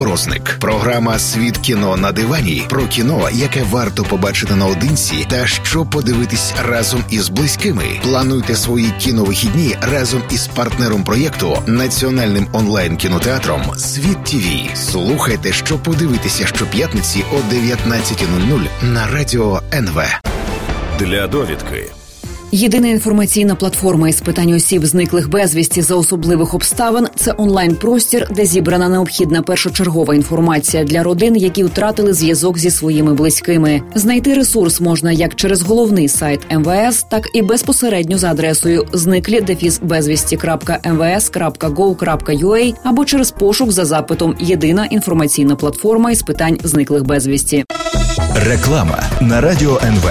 Розник. Програма «Світ кіно на дивані» про кіно, яке варто побачити наодинці та що подивитись разом із близькими. Плануйте свої кіновихідні разом із партнером проєкту, національним онлайн-кінотеатром «Світ ТВ». Слухайте, що подивитися щоп'ятниці о 19:00 на радіо НВ. Для довідки. Єдина інформаційна платформа із питань осіб, зниклих безвісті за особливих обставин – це онлайн-простір, де зібрана необхідна першочергова інформація для родин, які втратили зв'язок зі своїми близькими. Знайти ресурс можна як через головний сайт МВС, так і безпосередньо за адресою znikli-bezvісті.mvs.gov.ua або через пошук за запитом «Єдина інформаційна платформа із питань зниклих безвісті». Реклама на радіо НВ.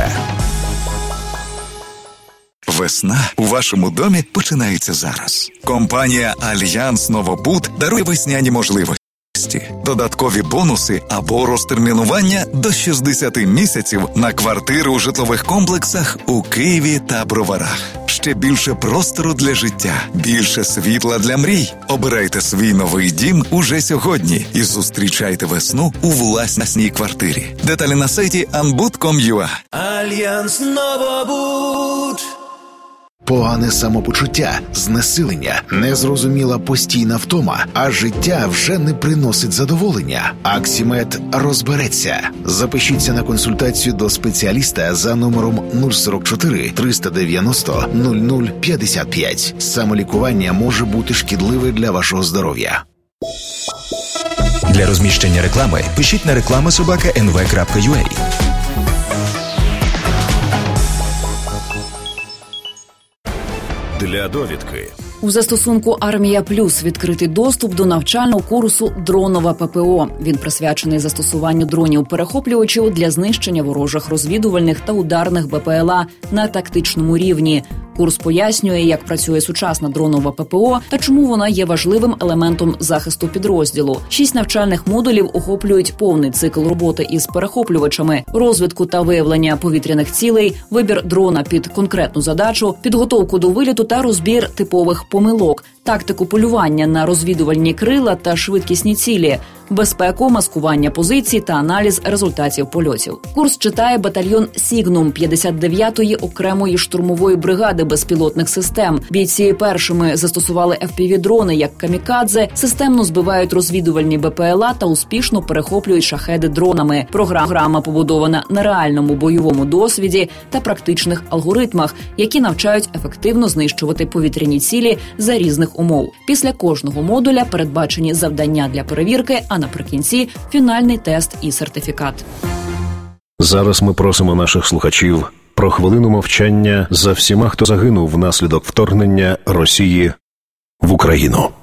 Весна у вашому домі починається зараз. Компанія «Альянс Новобуд» дарує весняні можливості. Додаткові бонуси або розтермінування до 60 місяців на квартири у житлових комплексах у Києві та Броварах. Ще більше простору для життя, більше світла для мрій. Обирайте свій новий дім уже сьогодні і зустрічайте весну у власній квартирі. Деталі на сайті anbud.com.ua. Альянс Новобуд. Погане самопочуття, знесилення, незрозуміла постійна втома, а життя вже не приносить задоволення. Аксімед розбереться. Запишіться на консультацію до спеціаліста за номером 044 390 0055. Самолікування може бути шкідливе для вашого здоров'я. Для розміщення реклами пишіть на reklama@nv.ua. Для довідки. У застосунку «Армія Плюс» відкритий доступ до навчального курсу «Дронова ППО». Він присвячений застосуванню дронів-перехоплювачів для знищення ворожих розвідувальних та ударних БПЛА на тактичному рівні. Курс пояснює, як працює сучасна дронова ППО та чому вона є важливим елементом захисту підрозділу. 6 навчальних модулів охоплюють повний цикл роботи із перехоплювачами, розвідку та виявлення повітряних цілей, вибір дрона під конкретну задачу, підготовку до виліту та розбір типових помилок, тактику полювання на розвідувальні крила та швидкісні цілі, безпеку, маскування позицій та аналіз результатів польотів. Курс читає батальйон «Сігнум» 59-ї окремої штурмової бригади безпілотних систем. Бійці першими застосували FPV-дрони як камікадзе, системно збивають розвідувальні БПЛА та успішно перехоплюють шахеди дронами. Програма побудована на реальному бойовому досвіді та практичних алгоритмах, які навчають ефективно знищувати повітряні цілі за різних умов. Після кожного модуля передбачені завдання для перевірки, а наприкінці – фінальний тест і сертифікат. Зараз ми просимо наших слухачів про хвилину мовчання за всіма, хто загинув внаслідок вторгнення Росії в Україну.